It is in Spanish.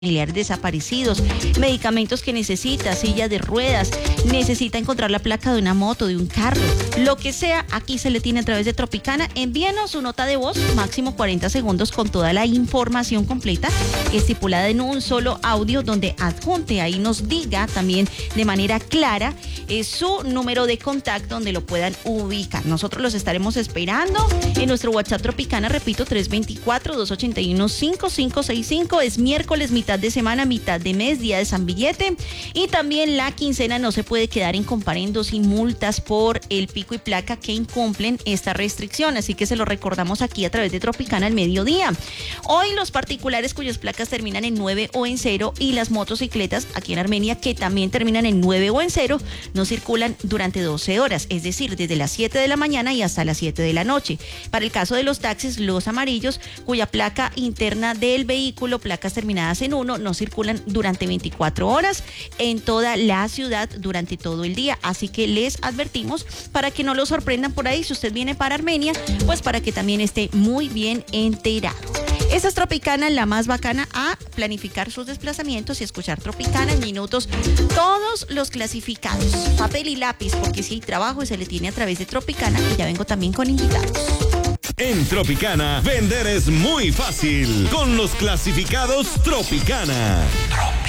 familiares desaparecidos, medicamentos que necesita, silla de ruedas, necesita encontrar la placa de una moto, de un carro, lo que sea, aquí se le tiene a través de Tropicana. Envíenos su nota de voz, máximo 40 segundos con toda la información completa, estipulada en un solo audio, donde adjunte, ahí nos diga también de manera clara su número de contacto donde lo puedan ubicar. Nosotros los estaremos esperando en nuestro WhatsApp Tropicana, repito, 324-281-5565. Es miércoles, mitad de semana, mitad de mes, día de San Billete, y también la quincena no se puede quedar en comparendo sin multas por el pico y placa que incumplen esta restricción, así que se lo recordamos aquí a través de Tropicana al mediodía. Hoy los particulares cuyas placas terminan en 9 o en 0 y las motocicletas aquí en Armenia que también terminan en 9 o en 0 no circulan durante 12 horas, es decir, desde las 7 de la mañana y hasta las 7 de la noche. Para el caso de los taxis, los amarillos, cuya placa interna del vehículo, placas terminadas en 1, no circulan durante 24 horas en toda la ciudad durante todo el día, así que les advertimos para que no lo sorprendan por ahí si usted viene para Armenia, pues para que también esté muy bien enterado. Esta es Tropicana, la más bacana a planificar sus desplazamientos y escuchar Tropicana en minutos. Todos los clasificados, papel y lápiz, porque si hay trabajo se le tiene a través de Tropicana, y ya vengo también con invitados. En Tropicana, vender es muy fácil con los clasificados Tropicana.